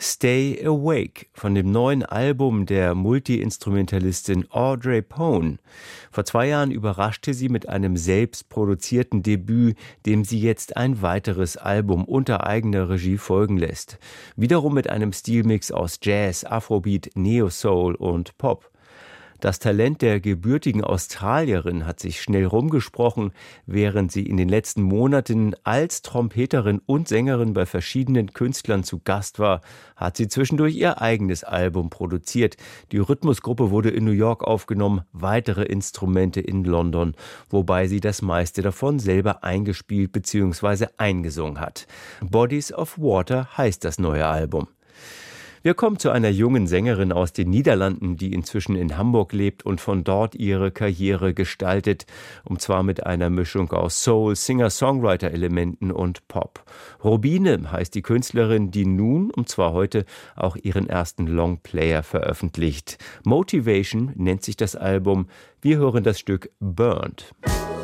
Stay Awake von dem neuen Album der Multi-Instrumentalistin Audrey Pone. Vor 2 Jahren überraschte sie mit einem selbst produzierten Debüt, dem sie jetzt ein weiteres Album unter eigener Regie folgen lässt. Wiederum mit einem Stilmix aus Jazz, Afrobeat, Neo-Soul und Pop. Das Talent der gebürtigen Australierin hat sich schnell rumgesprochen, während sie in den letzten Monaten als Trompeterin und Sängerin bei verschiedenen Künstlern zu Gast war, hat sie zwischendurch ihr eigenes Album produziert. Die Rhythmusgruppe wurde in New York aufgenommen, weitere Instrumente in London, wobei sie das meiste davon selber eingespielt bzw. eingesungen hat. Bodies of Water heißt das neue Album. Wir kommen zu einer jungen Sängerin aus den Niederlanden, die inzwischen in Hamburg lebt und von dort ihre Karriere gestaltet, und zwar mit einer Mischung aus Soul, Singer-Songwriter-Elementen und Pop. Robine heißt die Künstlerin, die nun, und zwar heute, auch ihren ersten Longplayer veröffentlicht. Motivation nennt sich das Album. Wir hören das Stück Burned.